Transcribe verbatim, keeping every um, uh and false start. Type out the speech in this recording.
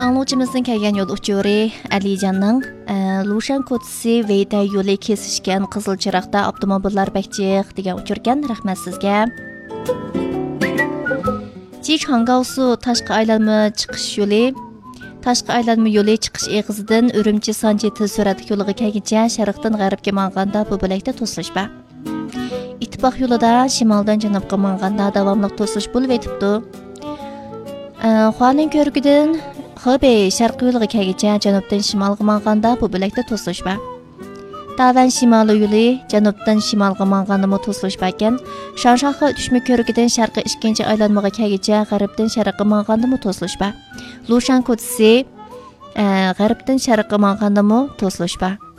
Аңлаучымыздың kelgan yo'l uchuri Alijanning Lushan ko'chasi Veyda yo'li kesishgan qizil chiroqda avtomobillar bakchiq degan uchurgan. Rahmat sizga. Jichanggaosu tashqi aylanma chiqish yo'li Tashqi aylanma yo'li chiqish eg'izidan Urumchi Sanchi tez suratli yo'liga kelguncha sharqdan g'arbga manganda bu bo'lakda to'silish bor. Ittifoq yo'lida shimoldan janubga manganda davomli to'silish bo'lib o'tibdi. Xuaning ko'rgidan Xubey sharqiy yo'liga kelguncha janubdan shimolga manganda bu bo'lakda to'silish bor. Tavan shimoliy yo'li janubdan shimolga manganda to'silish bor ekan. Shanshaxga o'tishma ko'rgidan sharqiy ikkinchi aylanmaga kelguncha g'arbdan sharqqa manganda to'silish bor. Lushan ko'chasi g'arbdan sharqqa manganda to'silish bor.